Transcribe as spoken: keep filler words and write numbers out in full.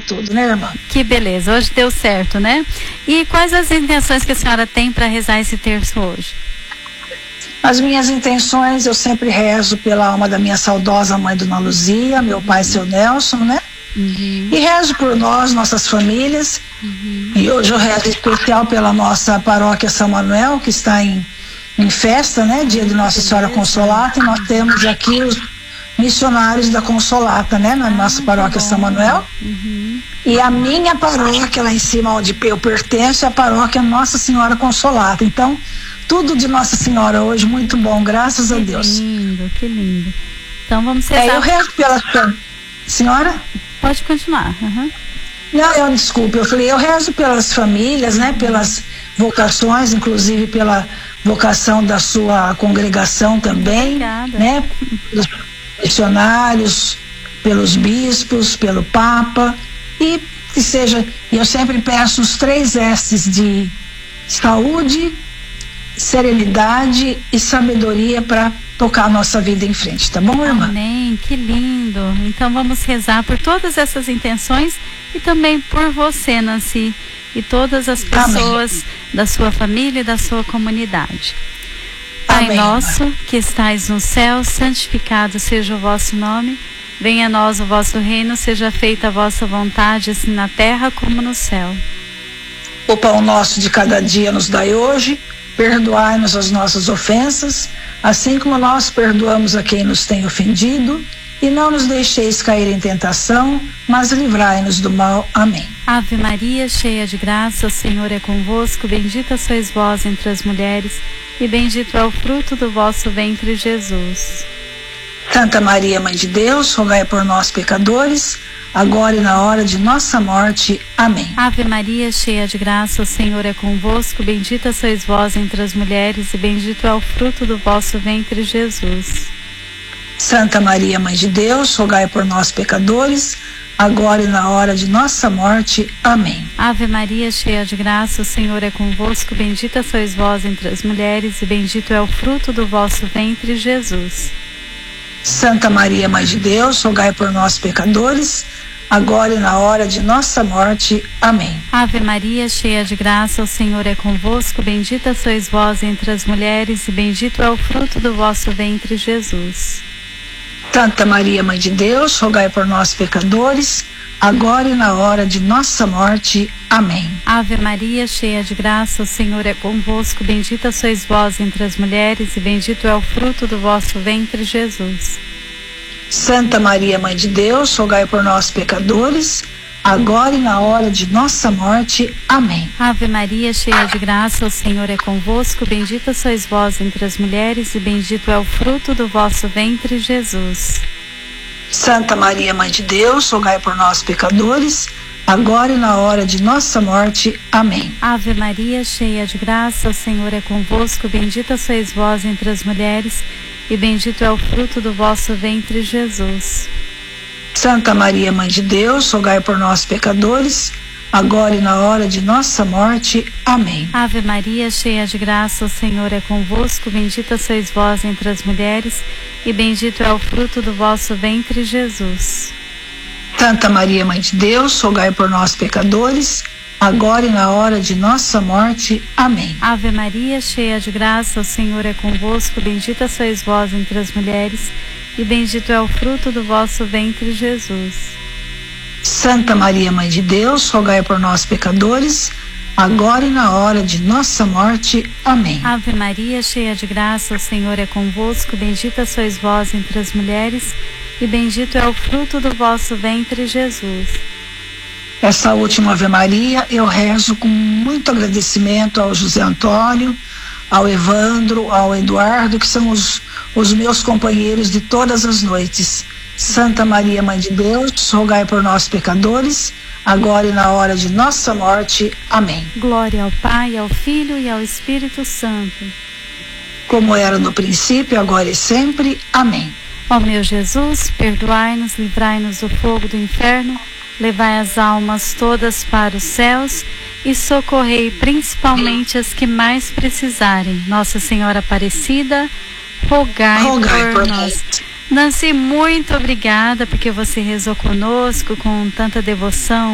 tudo, né, irmã? Que beleza, hoje deu certo, né? E quais as intenções que a senhora tem para rezar esse terço hoje? As minhas intenções, eu sempre rezo pela alma da minha saudosa mãe Dona Luzia, meu pai, seu Nelson, né? Uhum. E rezo por nós, nossas famílias. Uhum. E hoje eu rezo especial pela nossa paróquia São Manuel, que está em, em festa, né? Dia de Nossa Senhora Consolata. E nós temos aqui os missionários da Consolata, né? Na nossa paróquia São Manuel. Uhum. E a minha paróquia lá em cima, onde eu pertenço, é a paróquia Nossa Senhora Consolata. Então, tudo de Nossa Senhora hoje, muito bom, graças a Deus. Que lindo, que lindo. Então vamos rezar. É, eu rezo pela senhora. Pode continuar. Uhum. Não, eu desculpe, eu falei, eu rezo pelas famílias, né, pelas vocações, inclusive pela vocação da sua congregação também. Obrigada. Né, pelos missionários, pelos bispos, pelo Papa, e que seja, eu sempre peço os três S's de saúde, serenidade e sabedoria para tocar a nossa vida em frente, tá bom, irmã? Amém, que lindo. Então vamos rezar por todas essas intenções e também por você, Nancy, e todas as pessoas Amém. Da sua família e da sua comunidade. Pai Amém, nosso, irmã. que estais no céu, santificado seja o vosso nome, venha a nós o vosso reino, seja feita a vossa vontade, assim na terra como no céu. O pão nosso de cada dia nos dai hoje, perdoai-nos as nossas ofensas, assim como nós perdoamos a quem nos tem ofendido, e não nos deixeis cair em tentação, mas livrai-nos do mal. Amém. Ave Maria, cheia de graça, o Senhor é convosco, bendita sois vós entre as mulheres, e bendito é o fruto do vosso ventre, Jesus. Santa Maria, Mãe de Deus, rogai por nós, pecadores, agora e na hora de nossa morte. Amém. Ave Maria, cheia de graça, o Senhor é convosco, bendita sois vós entre as mulheres, e bendito é o fruto do vosso ventre, Jesus. Santa Maria, Mãe de Deus, rogai por nós, pecadores, agora e na hora de nossa morte. Amém. Ave Maria, cheia de graça, o Senhor é convosco, bendita sois vós entre as mulheres, e bendito é o fruto do vosso ventre, Jesus. Santa Maria, Mãe de Deus, rogai por nós, pecadores, agora e na hora de nossa morte. Amém. Ave Maria, cheia de graça, o Senhor é convosco, bendita sois vós entre as mulheres, e bendito é o fruto do vosso ventre, Jesus. Santa Maria, Mãe de Deus, rogai por nós, pecadores, agora e na hora de nossa morte. Amém. Ave Maria, cheia de graça, o Senhor é convosco, bendita sois vós entre as mulheres, e bendito é o fruto do vosso ventre, Jesus. Santa Maria, Mãe de Deus, rogai por nós, pecadores, agora e na hora de nossa morte. Amém. Ave Maria, cheia de graça, o Senhor é convosco, bendita sois vós entre as mulheres, e bendito é o fruto do vosso ventre, Jesus. Santa Maria, Mãe de Deus, rogai por nós, pecadores, agora e na hora de nossa morte. Amém. Ave Maria, cheia de graça, o Senhor é convosco, bendita sois vós entre as mulheres, e bendito é o fruto do vosso ventre, Jesus. Santa Maria, Mãe de Deus, rogai por nós, pecadores, agora e na hora de nossa morte. Amém. Ave Maria, cheia de graça, o Senhor é convosco, bendita sois vós entre as mulheres, e bendito é o fruto do vosso ventre, Jesus. Santa Maria, Mãe de Deus, rogai por nós, pecadores, agora e na hora de nossa morte. Amém. Ave Maria, cheia de graça, o Senhor é convosco, bendita sois vós entre as mulheres, e bendito é o fruto do vosso ventre, Jesus. Santa Maria, Mãe de Deus, rogai por nós, pecadores, agora e na hora de nossa morte. Amém. Ave Maria, cheia de graça, o Senhor é convosco, bendita sois vós entre as mulheres, e bendito é o fruto do vosso ventre, Jesus. Essa última Ave Maria eu rezo com muito agradecimento ao José Antônio, ao Evandro, ao Eduardo, que são os, os meus companheiros de todas as noites. Santa Maria, Mãe de Deus, rogai por nós, pecadores, agora e na hora de nossa morte. Amém. Glória ao Pai, ao Filho e ao Espírito Santo. Como era no princípio, agora e sempre. Amém. Ó meu Jesus, perdoai-nos, livrai-nos do fogo do inferno, levai as almas todas para os céus e socorrei principalmente as que mais precisarem. Nossa Senhora Aparecida, rogai, rogai por, por nós. nós. Nancy, muito obrigada porque você rezou conosco com tanta devoção,